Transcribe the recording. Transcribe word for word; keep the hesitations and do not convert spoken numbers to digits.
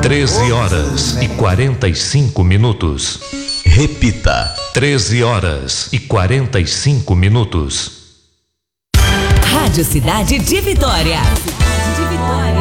treze horas e quarenta e cinco minutos. Repita. treze horas e quarenta e cinco minutos. Rádio Cidade de Vitória.